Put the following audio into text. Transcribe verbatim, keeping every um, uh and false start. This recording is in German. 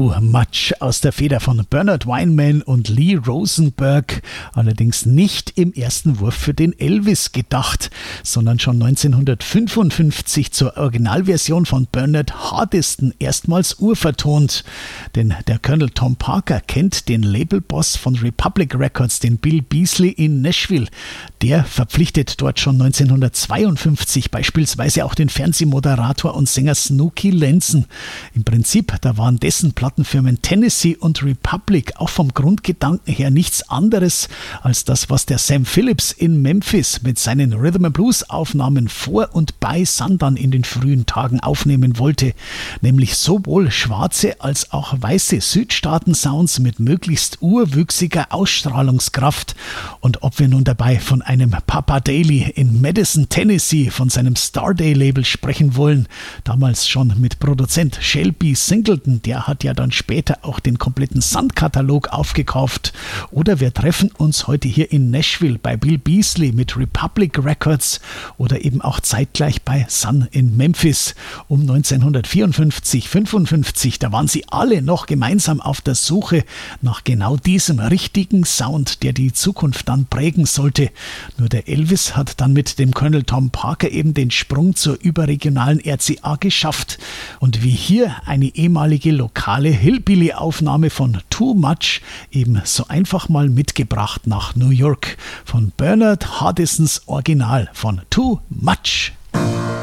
Too Much aus der Feder von Bernard Weinman und Lee Rosenberg, allerdings nicht im ersten Wurf für den Elvis gedacht, sondern schon neunzehnhundertfünfundfünfzig zur Originalversion von Bernard Hardiston erstmals urvertont. Denn der Colonel Tom Parker kennt den Labelboss von Republic Records, den Bill Beasley in Nashville. Der verpflichtet dort schon neunzehnhundertzweiundfünfzig beispielsweise auch den Fernsehmoderator und Sänger Snooky Lenzen. Im Prinzip, da waren dessen Plattenfirmen Tennessee und Republic auch vom Grundgedanken her nichts anderes als das, was der Sam Phillips in Memphis mit seinen Rhythm and Blues Aufnahmen vor und bei Sundown in den frühen Tagen aufnehmen wollte, nämlich sowohl schwarze als auch weiße Südstaaten-Sounds mit möglichst urwüchsiger Ausstrahlungskraft. Und ob wir nun dabei von einem Papa Daly in Madison, Tennessee von seinem Starday-Label sprechen wollen, damals schon mit Produzent Shelby Singleton, der hat ja dann später auch den kompletten Sun-Katalog aufgekauft. Oder wir treffen uns heute hier in Nashville bei Bill Beasley mit Republic Records oder eben auch zeitgleich bei Sun in Memphis. Um neunzehnhundertvierundfünfzig, fünfundfünfzig, da waren sie alle noch gemeinsam auf der Suche nach genau diesem richtigen Sound, der die Zukunft dann prägen sollte. Nur der Elvis hat dann mit dem Colonel Tom Parker eben den Sprung zur überregionalen R C A geschafft. Und wie hier eine ehemalige lokale Hillbilly-Aufnahme von Too Much eben so einfach mal mitgebracht nach New York von Bernard Hardistons Original von Too Much.